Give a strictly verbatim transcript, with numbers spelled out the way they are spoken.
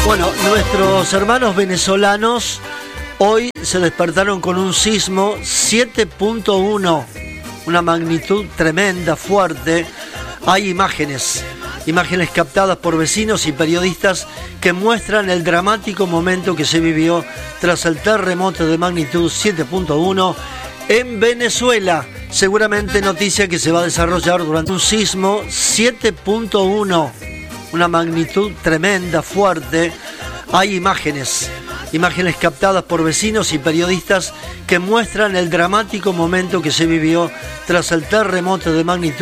Bueno, nuestros hermanos venezolanos hoy se despertaron con un sismo siete punto uno, una magnitud tremenda, fuerte. Hay imágenes, imágenes captadas por vecinos y periodistas que muestran el dramático momento que se vivió tras el terremoto de magnitud siete punto uno en Venezuela. Seguramente noticia que se va a desarrollar durante un sismo siete punto uno, una magnitud tremenda, fuerte. Hay imágenes, imágenes captadas por vecinos y periodistas que muestran el dramático momento que se vivió tras el terremoto de magnitud